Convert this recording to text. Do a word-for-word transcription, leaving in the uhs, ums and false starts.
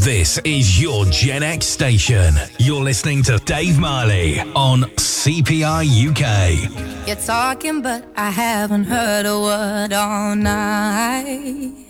This is your Gen X station. You're listening to Dave Marley on C P I U K. You're talking, but I haven't heard a word all night.